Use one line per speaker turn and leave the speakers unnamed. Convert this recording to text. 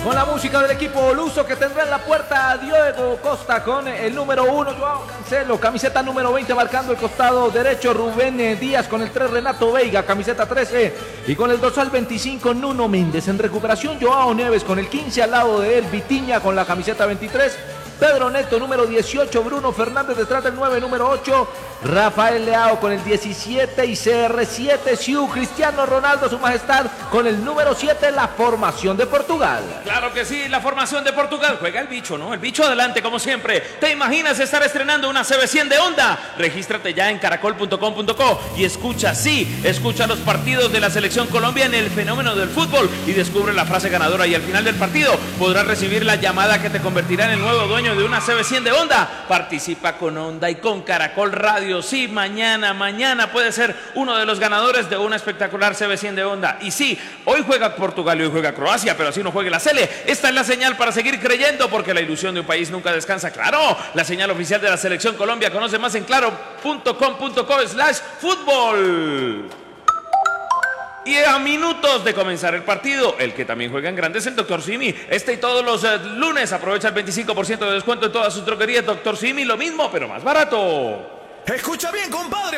con la música del equipo luso, que tendrá en la puerta a Diego Costa con el número 1, Joao Cancelo, camiseta número 20 marcando el costado derecho, Rubén Díaz con el 3, Renato Veiga, camiseta 13, y con el dorsal 25, Nuno Méndez. En recuperación, Joao Neves con el 15, al lado de él, Vitinha con la camiseta 23, Pedro Neto, número 18, Bruno Fernández detrás del 9, número 8, Rafael Leao con el 17 y CR7, Siu, Cristiano Ronaldo, su majestad, con el número 7, la formación de Portugal.
Claro que sí, la formación de Portugal. Juega el bicho, ¿no? El bicho adelante, como siempre. ¿Te imaginas estar estrenando una CB100 de Honda? Regístrate ya en caracol.com.co y escucha los partidos de la Selección Colombia en el fenómeno del fútbol y descubre la frase ganadora, y al final del partido podrás recibir la llamada que te convertirá en el nuevo dueño de una CB100 de Honda. Participa con Honda y con Caracol Radio. Sí, mañana puede ser uno de los ganadores de una espectacular CB100 de Honda. Y sí, hoy juega Portugal y hoy juega Croacia, pero así no juegue la Sele. Esta es la señal para seguir creyendo, porque la ilusión de un país nunca descansa. Claro, la señal oficial de la Selección Colombia. Conoce más en claro.com.co/fútbol. Y a minutos de comenzar el partido, el que también juega en grande es el Dr. Simi. Este y todos los lunes aprovecha el 25% de descuento en todas sus droguerías. Dr. Simi, lo mismo, pero más barato.
Escucha bien, compadre.